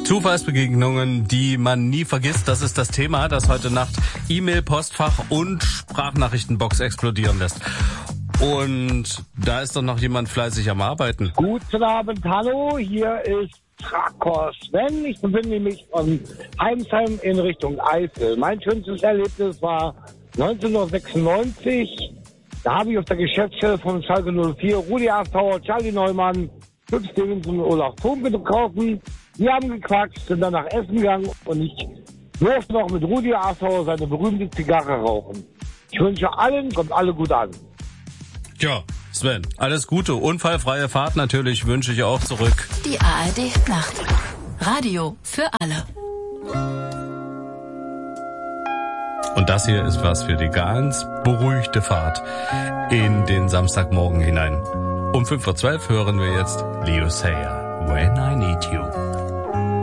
Zufallsbegegnungen, die man nie vergisst, das ist das Thema, das heute Nacht E-Mail, Postfach und Sprachnachrichtenbox explodieren lässt. Und da ist doch noch jemand fleißig am Arbeiten. Guten Abend, hallo, hier ist Trakor Sven. Ich befinde mich von Heimsheim in Richtung Eifel. Mein schönstes Erlebnis war 1996. Da habe ich auf der Geschäftsstelle von Schalke 04 Rudi Assauer, Charlie Neumann, Fritz Stevenson und Olaf Thome getroffen. Wir haben gequatscht, sind dann nach Essen gegangen und ich durfte noch mit Rudi Assauer seine berühmte Zigarre rauchen. Ich wünsche allen, kommt alle gut an. Tja, Sven, alles Gute, unfallfreie Fahrt natürlich wünsche ich auch zurück. Die ARD Nacht. Radio für alle. Und das hier ist was für die ganz beruhigte Fahrt in den Samstagmorgen hinein. Um 5:12 Uhr hören wir jetzt Leo Sayer, When I Need You.